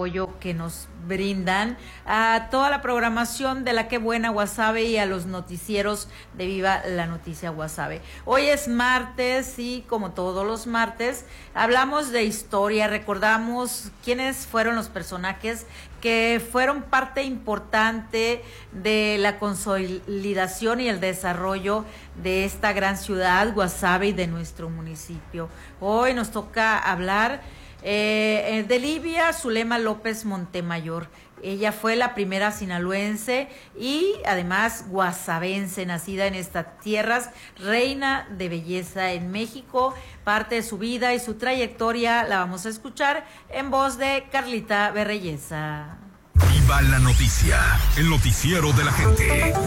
apoyo que nos brindan a toda la programación de La Qué Buena Guasave y a los noticieros de Viva la Noticia Guasave. Hoy es martes y como todos los martes hablamos de historia, recordamos quiénes fueron los personajes que fueron parte importante de la consolidación y el desarrollo de esta gran ciudad, Guasave, y de nuestro municipio. Hoy nos toca hablar de Livia Zulema López Montemayor. Ella fue la primera sinaloense y además guasavense, nacida en estas tierras, reina de belleza en México. Parte de su vida y su trayectoria la vamos a escuchar en voz de Carlita Berreyesa. Viva la noticia, el noticiero de la gente.